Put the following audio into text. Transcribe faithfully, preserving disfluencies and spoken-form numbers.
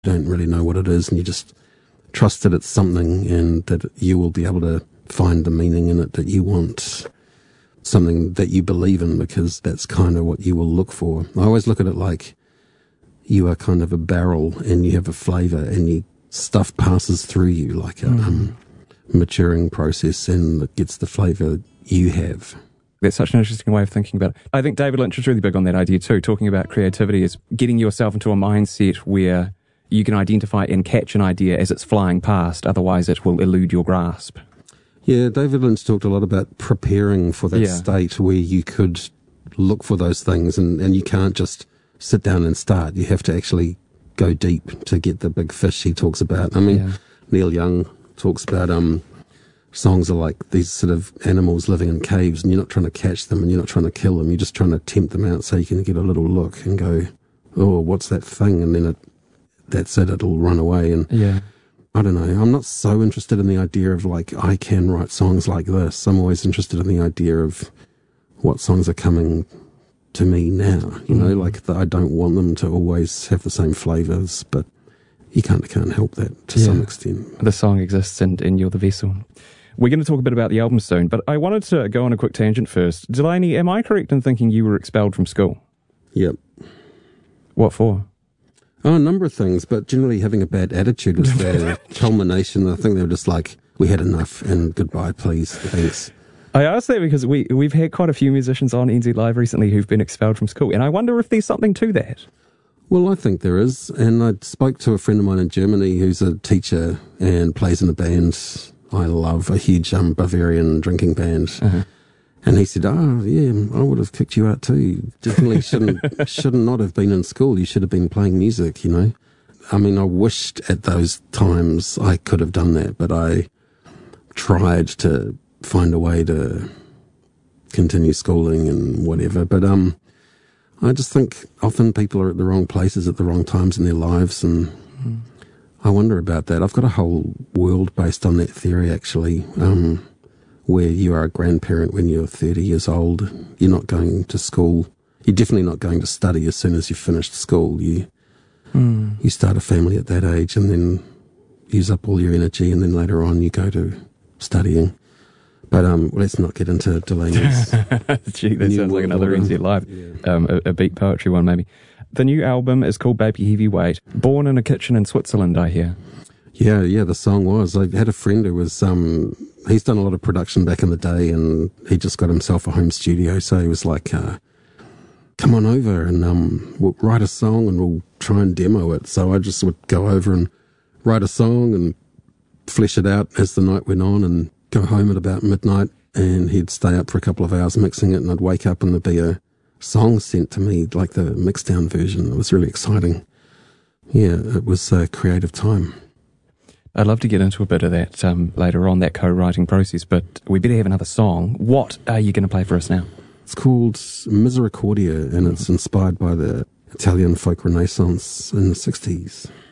don't really know what it is, and you just trust that it's something and that you will be able to find the meaning in it that you want, something that you believe in, because that's kind of what you will look for. I always look at it like you are kind of a barrel and you have a flavour, and you, stuff passes through you like a mm. um, maturing process, and it gets the flavour you have. That's such an interesting way of thinking about it. I think David Lynch is really big on that idea too, talking about creativity as getting yourself into a mindset where you can identify and catch an idea as it's flying past, otherwise it will elude your grasp. Yeah, David Lynch talked a lot about preparing for that yeah. state where you could look for those things, and, and you can't just sit down and start. You have to actually go deep to get the big fish he talks about. I mean, yeah. Neil Young talks about um, songs are like these sort of animals living in caves, and you're not trying to catch them and you're not trying to kill them. You're just trying to tempt them out so you can get a little look and go, oh, what's that thing? And then it, that's it, it'll run away. And yeah. I don't know, I'm not so interested in the idea of like, I can write songs like this. I'm always interested in the idea of what songs are coming to me now, you know, mm. like the, I don't want them to always have the same flavours, but you can't, can't help that to yeah. some extent. The song exists and, and you're the vessel. We're going to talk a bit about the album soon, but I wanted to go on a quick tangent first. Delaney, am I correct in thinking you were expelled from school? Yep. What for? Oh, a number of things, but generally having a bad attitude was their culmination. I think they were just like, we had enough and goodbye, please, thanks. I asked that because we, we've had quite a few musicians on N Z Live recently who've been expelled from school, and I wonder if there's something to that. Well, I think there is, and I spoke to a friend of mine in Germany who's a teacher and plays in a band I love, a huge um, Bavarian drinking band. Uh-huh. And he said, oh, yeah, I would have kicked you out too. You definitely shouldn't, should not have been in school. You should have been playing music, you know. I mean, I wished at those times I could have done that, but I tried to find a way to continue schooling and whatever. But um, I just think often people are at the wrong places at the wrong times in their lives, and mm. I wonder about that. I've got a whole world based on that theory, actually. Um, where you are a grandparent when you're thirty years old. You're not going to school. You're definitely not going to study as soon as you've finished school. You mm. you start a family at that age and then use up all your energy, and then later on you go to studying. But um, let's not get into Delaney's. Gee, that sounds like another N Z Live, yeah. um, a, a beat poetry one maybe. The new album is called Baby Heavyweight. Born in a kitchen in Switzerland, I hear. Yeah, yeah, the song was. I had a friend who was, um, he's done a lot of production back in the day, and he just got himself a home studio, so he was like, uh, come on over and um, we'll write a song and we'll try and demo it. So I just would go over and write a song and flesh it out as the night went on, and go home at about midnight, and he'd stay up for a couple of hours mixing it, and I'd wake up and there'd be a song sent to me, like the mixed down version. It was really exciting. Yeah, it was a creative time. I'd love to get into a bit of that um, later on, that co-writing process, but we better have another song. What are you going to play for us now? It's called Misericordia, and it's inspired by the Italian folk renaissance in the sixties.